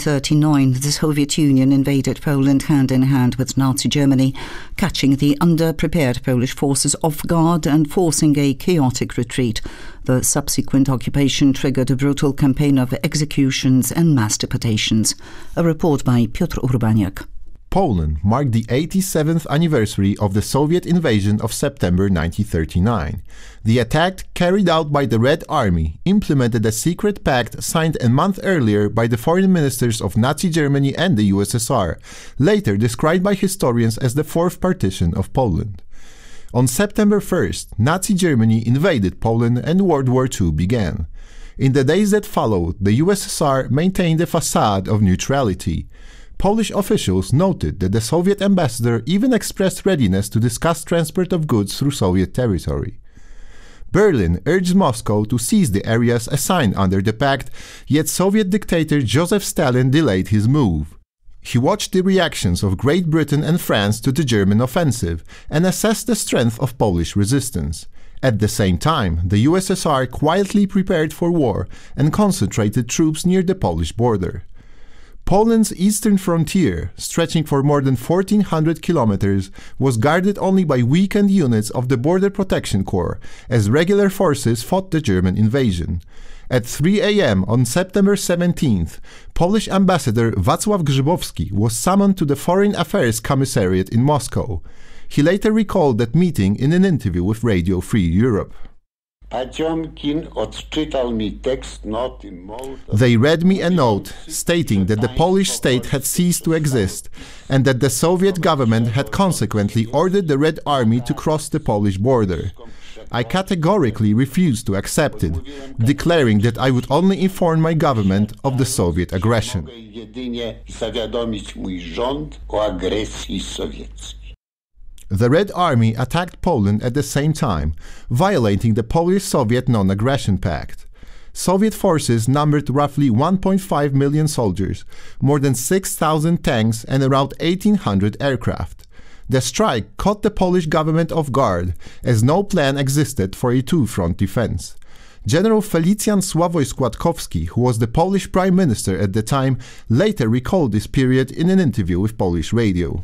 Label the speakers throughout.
Speaker 1: 1939, the Soviet Union invaded Poland hand in hand with Nazi Germany, catching the underprepared Polish forces off guard and forcing a chaotic retreat. The subsequent occupation triggered a brutal campaign of executions and mass deportations. A report by Piotr Urbaniak.
Speaker 2: Poland marked the 87th anniversary of the Soviet invasion of September 1939. The attack, carried out by the Red Army, implemented a secret pact signed a month earlier by the foreign ministers of Nazi Germany and the USSR, later described by historians as the Fourth Partition of Poland. On September 1st, Nazi Germany invaded Poland and World War II began. In the days that followed, the USSR maintained a facade of neutrality. Polish officials noted that the Soviet ambassador even expressed readiness to discuss transport of goods through Soviet territory. Berlin urged Moscow to seize the areas assigned under the pact, yet Soviet dictator Joseph Stalin delayed his move. He watched the reactions of Great Britain and France to the German offensive and assessed the strength of Polish resistance. At the same time, the USSR quietly prepared for war and concentrated troops near the Polish border. Poland's eastern frontier, stretching for more than 1,400 kilometers, was guarded only by weakened units of the Border Protection Corps, as regular forces fought the German invasion. At 3 a.m. on September 17th, Polish ambassador Wacław Grzybowski was summoned to the Foreign Affairs Commissariat in Moscow. He later recalled that meeting in an interview with Radio Free Europe. They read me a note stating that the Polish state had ceased to exist and that the Soviet government had consequently ordered the Red Army to cross the Polish border. I categorically refused to accept it, declaring that I would only inform my government of the Soviet aggression. The Red Army attacked Poland at the same time, violating the Polish-Soviet non-aggression pact. Soviet forces numbered roughly 1.5 million soldiers, more than 6,000 tanks and around 1,800 aircraft. The strike caught the Polish government off guard, as no plan existed for a two-front defense. General Felicjan Sławoj-Składkowski, who was the Polish Prime Minister at the time, later recalled this period in an interview with Polish radio.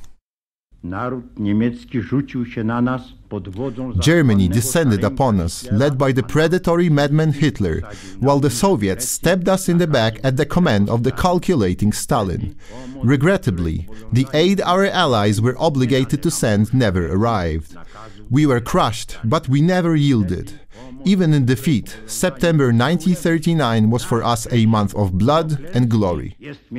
Speaker 2: Germany descended upon us, led by the predatory madman Hitler, while the Soviets stabbed us in the back at the command of the calculating Stalin. Regrettably, the aid our allies were obligated to send never arrived. We were crushed, but we never yielded. Even in defeat, September 1939 was for us a month of blood and glory.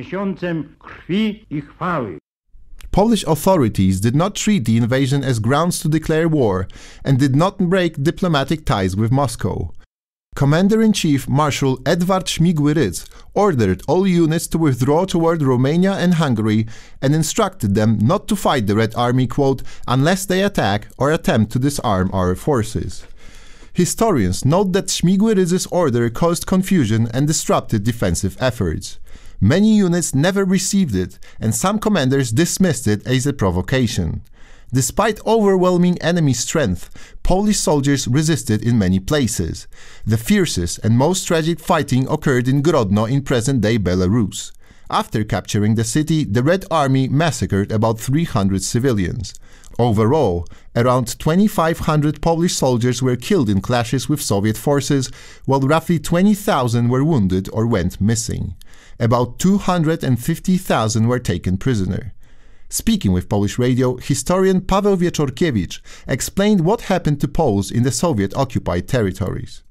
Speaker 2: Polish authorities did not treat the invasion as grounds to declare war and did not break diplomatic ties with Moscow. Commander-in-Chief Marshal Edward Śmigły-Rydz ordered all units to withdraw toward Romania and Hungary and instructed them not to fight the Red Army, quote, unless they attack or attempt to disarm our forces. Historians note that Śmigły-Rydz's order caused confusion and disrupted defensive efforts. Many units never received it, and some commanders dismissed it as a provocation. Despite overwhelming enemy strength, Polish soldiers resisted in many places. The fiercest and most tragic fighting occurred in Grodno in present-day Belarus. After capturing the city, the Red Army massacred about 300 civilians. Overall, around 2,500 Polish soldiers were killed in clashes with Soviet forces, while roughly 20,000 were wounded or went missing. About 250,000 were taken prisoner. Speaking with Polish radio, historian Paweł Wieczorkiewicz explained what happened to Poles in the Soviet-occupied territories.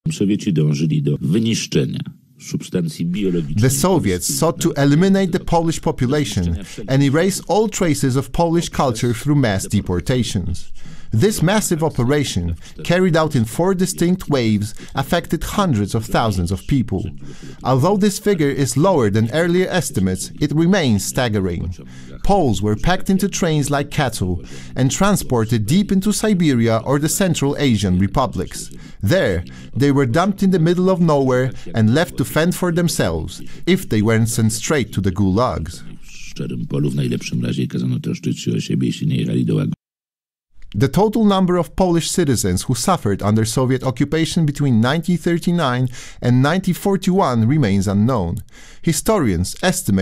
Speaker 2: The Soviets sought to eliminate the Polish population and erase all traces of Polish culture through mass deportations. This massive operation, carried out in 4 distinct waves, affected hundreds of thousands of people. Although this figure is lower than earlier estimates, it remains staggering. Poles were packed into trains like cattle and transported deep into Siberia or the Central Asian republics. There, they were dumped in the middle of nowhere and left to fend for themselves, if they weren't sent straight to the gulags. The total number of Polish citizens who suffered under Soviet occupation between 1939 and 1941 remains unknown. Historians estimate